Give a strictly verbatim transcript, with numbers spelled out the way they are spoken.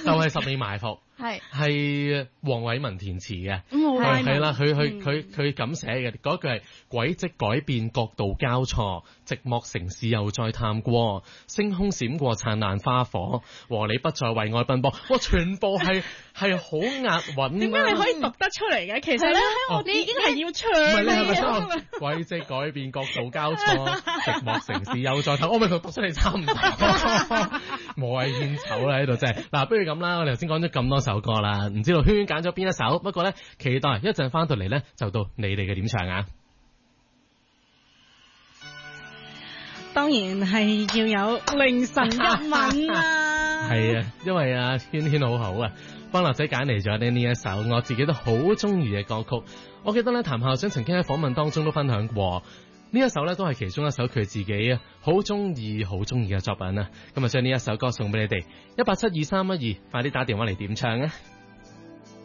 就係十里埋伏。 係係黃偉文填詞嘅， 係係啦，佢佢佢佢咁寫嘅嗰句係軌跡改變，角度交錯，寂寞城市又再探過，星空閃過燦爛花火，和你不再為愛奔波。哇，全部係係好押韻。 點解你可以讀得出嚟嘅？其實咧，我哋已經係要唱唔係你係咪嘅。 真軌跡改變，角度交錯，寂寞城市又再探。我咪同讀出嚟差唔多，無謂獻醜啦喺度真係。嗱，不如咁啦，我哋頭先講咗咁多首歌啦，唔知道圈揀咗邊一首，不過咧期待一陣翻到嚟咧就到你哋嘅點唱啊！ 當然係要有凌晨一吻啊！ 係啊，因為啊圈圈好好啊，幫樂仔揀嚟咗呢呢一首我自己都好中意嘅歌曲。我記得咧譚校長曾經喺訪問當中都分享過呢一首咧，都係其中一首佢自己啊好中意好中意嘅作品啊！咁啊將呢一首歌送俾你哋，一八七二三一二，快啲打電話嚟點唱啊！